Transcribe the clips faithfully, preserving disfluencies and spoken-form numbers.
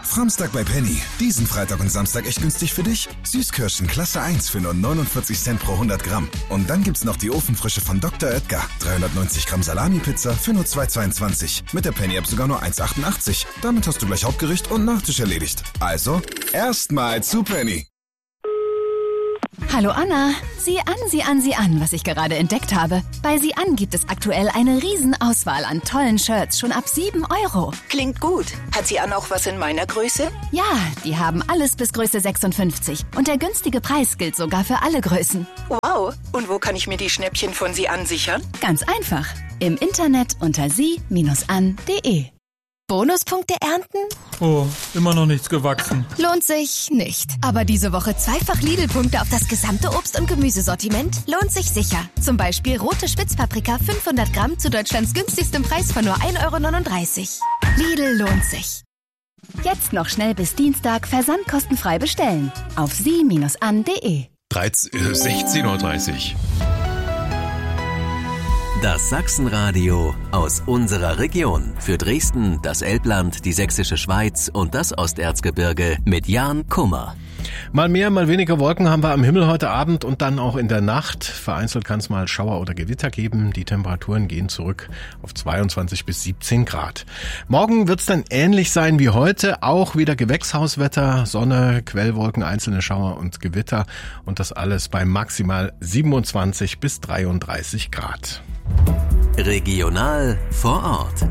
Framstag bei Penny. Diesen Freitag und Samstag echt günstig für dich. Süßkirschen Klasse eins für nur neunundvierzig Cent pro hundert Gramm. Und dann gibt's noch die Ofenfrische von Doktor Oetker. dreihundertneunzig Gramm Salami-Pizza für nur zwei Euro zweiundzwanzig. Mit der Penny-App sogar nur eins Euro achtundachtzig. Damit hast du gleich Hauptgericht und Nachtisch erledigt. Also, erstmal zu Penny. Hallo Anna, sieh an, sieh an, sieh an, was ich gerade entdeckt habe. Bei sieh an gibt es aktuell eine Riesenauswahl an tollen Shirts, schon ab sieben Euro. Klingt gut. Hat sieh an auch was in meiner Größe? Ja, die haben alles bis Größe sechsundfünfzig. Und der günstige Preis gilt sogar für alle Größen. Wow, und wo kann ich mir die Schnäppchen von sieh an sichern? Ganz einfach, im Internet unter sie Bindestrich an punkt de. Bonuspunkte ernten? Oh, immer noch nichts gewachsen. Lohnt sich nicht. Aber diese Woche zweifach Lidl-Punkte auf das gesamte Obst- und Gemüsesortiment lohnt sich sicher. Zum Beispiel rote Spitzpaprika fünfhundert Gramm zu Deutschlands günstigstem Preis von nur ein Euro neununddreißig. Lidl lohnt sich. Jetzt noch schnell bis Dienstag versandkostenfrei bestellen. Auf sie Bindestrich an punkt de. sechzehn Uhr dreißig. Das Sachsenradio aus unserer Region. Für Dresden, das Elbland, die Sächsische Schweiz und das Osterzgebirge mit Jan Kummer. Mal mehr, mal weniger Wolken haben wir am Himmel heute Abend und dann auch in der Nacht. Vereinzelt kann es mal Schauer oder Gewitter geben. Die Temperaturen gehen zurück auf zweiundzwanzig bis siebzehn Grad. Morgen wird es dann ähnlich sein wie heute. Auch wieder Gewächshauswetter, Sonne, Quellwolken, einzelne Schauer und Gewitter. Und das alles bei maximal siebenundzwanzig bis dreiunddreißig Grad. Regional vor Ort.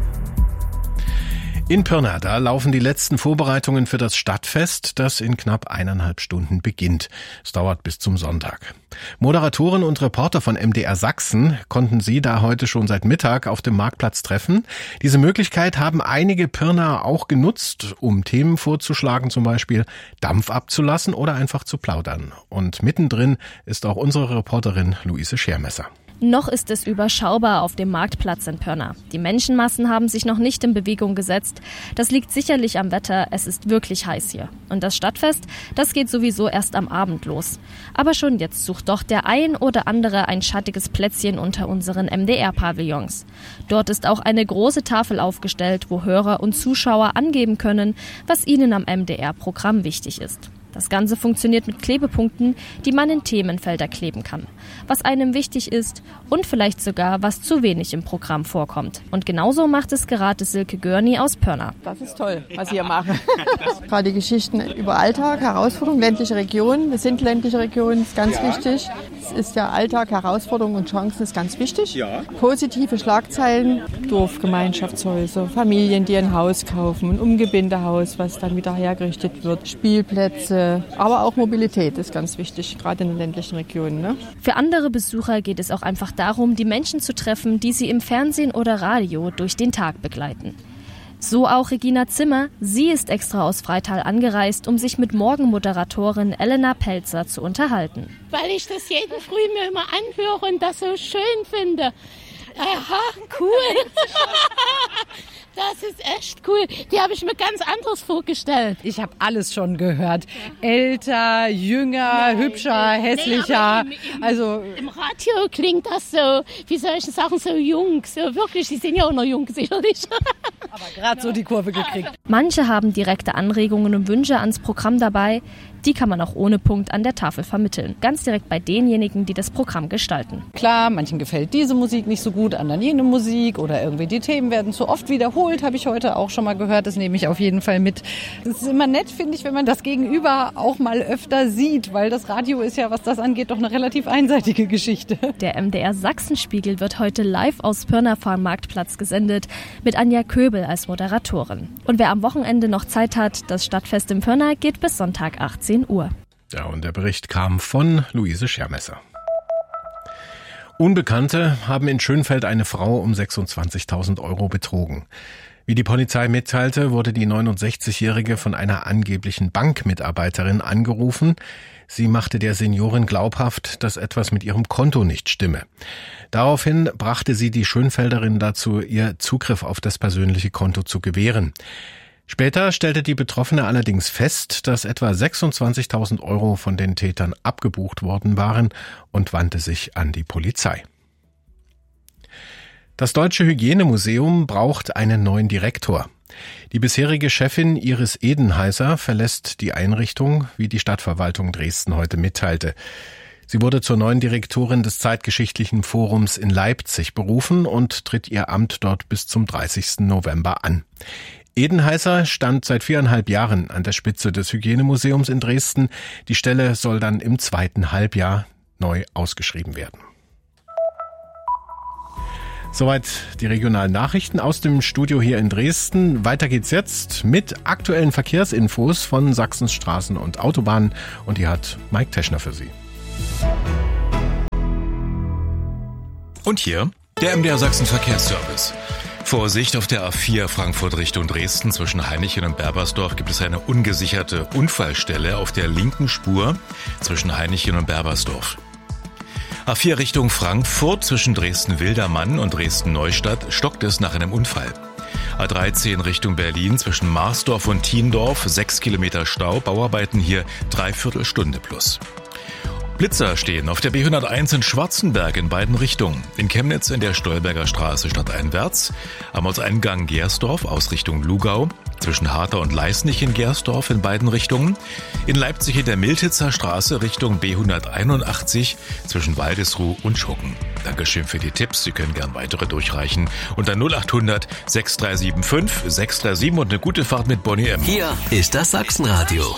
In Pirna, da laufen die letzten Vorbereitungen für das Stadtfest, das in knapp eineinhalb Stunden beginnt. Es dauert bis zum Sonntag. Moderatoren und Reporter von M D R Sachsen konnten Sie da heute schon seit Mittag auf dem Marktplatz treffen. Diese Möglichkeit haben einige Pirnaer auch genutzt, um Themen vorzuschlagen, zum Beispiel Dampf abzulassen oder einfach zu plaudern. Und mittendrin ist auch unsere Reporterin Luise Schermesser. Noch ist es überschaubar auf dem Marktplatz in Pirna. Die Menschenmassen haben sich noch nicht in Bewegung gesetzt. Das liegt sicherlich am Wetter, es ist wirklich heiß hier. Und das Stadtfest, das geht sowieso erst am Abend los. Aber schon jetzt sucht doch der ein oder andere ein schattiges Plätzchen unter unseren M D R-Pavillons. Dort ist auch eine große Tafel aufgestellt, wo Hörer und Zuschauer angeben können, was ihnen am M D R-Programm wichtig ist. Das Ganze funktioniert mit Klebepunkten, die man in Themenfelder kleben kann. Was einem wichtig ist und vielleicht sogar, was zu wenig im Programm vorkommt. Und genauso macht es gerade Silke Görni aus Pirna. Das ist toll, was ihr macht. Gerade die Geschichten über Alltag, Herausforderungen, ländliche Regionen. Wir sind ländliche Regionen, ist ganz ja. wichtig. Es ist ja Alltag, Herausforderungen und Chancen ist ganz wichtig. Ja. Positive Schlagzeilen, Dorfgemeinschaftshäuser, Familien, die ein Haus kaufen, ein Umgebindehaus, was dann wieder hergerichtet wird, Spielplätze. Aber auch Mobilität ist ganz wichtig, gerade in den ländlichen Regionen. Ne? Für andere Besucher geht es auch einfach darum, die Menschen zu treffen, die sie im Fernsehen oder Radio durch den Tag begleiten. So auch Regina Zimmer. Sie ist extra aus Freital angereist, um sich mit Morgenmoderatorin Elena Pelzer zu unterhalten. Weil ich das jeden Früh mir immer anhöre und das so schön finde. Aha, cool. Das ist echt cool. Die habe ich mir ganz anderes vorgestellt. Ich habe alles schon gehört. Älter, jünger, Nein, hübscher, nee, hässlicher. Nee, im, im, also im Radio klingt das so, wie solche Sachen, so jung. So wirklich, die sind ja auch noch jung, sicherlich. Aber gerade so die Kurve gekriegt. Manche haben direkte Anregungen und Wünsche ans Programm dabei. Die kann man auch ohne Punkt an der Tafel vermitteln. Ganz direkt bei denjenigen, die das Programm gestalten. Klar, manchen gefällt diese Musik nicht so gut, anderen jene Musik oder irgendwie die Themen werden zu oft wiederholt, habe ich heute auch schon mal gehört. Das nehme ich auf jeden Fall mit. Es ist immer nett, finde ich, wenn man das Gegenüber auch mal öfter sieht, weil das Radio ist ja, was das angeht, doch eine relativ einseitige Geschichte. Der M D R Sachsenspiegel wird heute live aus Pirna vom Marktplatz gesendet, mit Anja Köbel als Moderatorin. Und wer am Wochenende noch Zeit hat, das Stadtfest in Pirna geht bis Sonntag achtzehn Uhr. Ja, und der Bericht kam von Luise Schermesser. Unbekannte haben in Schönfeld eine Frau um sechsundzwanzigtausend Euro betrogen. Wie die Polizei mitteilte, wurde die neunundsechzigjährige von einer angeblichen Bankmitarbeiterin angerufen. Sie machte der Seniorin glaubhaft, dass etwas mit ihrem Konto nicht stimme. Daraufhin brachte sie die Schönfelderin dazu, ihr Zugriff auf das persönliche Konto zu gewähren. Später stellte die Betroffene allerdings fest, dass etwa sechsundzwanzigtausend Euro von den Tätern abgebucht worden waren und wandte sich an die Polizei. Das Deutsche Hygienemuseum braucht einen neuen Direktor. Die bisherige Chefin Iris Edenheiser verlässt die Einrichtung, wie die Stadtverwaltung Dresden heute mitteilte. Sie wurde zur neuen Direktorin des Zeitgeschichtlichen Forums in Leipzig berufen und tritt ihr Amt dort bis zum dreißigsten November an. Edenheiser stand seit viereinhalb Jahren an der Spitze des Hygienemuseums in Dresden. Die Stelle soll dann im zweiten Halbjahr neu ausgeschrieben werden. Soweit die regionalen Nachrichten aus dem Studio hier in Dresden. Weiter geht's jetzt mit aktuellen Verkehrsinfos von Sachsens Straßen und Autobahnen. Und die hat Mike Teschner für Sie. Und hier der M D R Sachsen Verkehrsservice. Vorsicht, auf der A vier Frankfurt Richtung Dresden zwischen Hainichen und Berbersdorf gibt es eine ungesicherte Unfallstelle auf der linken Spur zwischen Hainichen und Berbersdorf. A vier Richtung Frankfurt zwischen Dresden-Wildermann und Dresden-Neustadt stockt es nach einem Unfall. A dreizehn Richtung Berlin zwischen Marsdorf und Thiendorf, sechs Kilometer Stau, Bauarbeiten hier dreiviertel Stunde plus. Blitzer stehen auf der B hunderteins in Schwarzenberg in beiden Richtungen. In Chemnitz in der Stolberger Straße stadteinwärts, am Ortseingang Gersdorf aus Richtung Lugau, zwischen Harter und Leisnig in Gersdorf in beiden Richtungen, in Leipzig in der Miltitzer Straße Richtung B hunderteinundachtzig zwischen Waldesruh und Schucken. Dankeschön für die Tipps, Sie können gern weitere durchreichen unter null acht hundert sechs drei sieben fünf sechs drei sieben und eine gute Fahrt mit Bonnie M. Hier ist das Sachsenradio.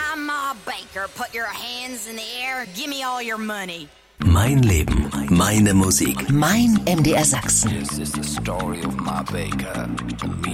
Mein Leben, meine Musik. Mein M D R Sachsen. This is the story of my baker and me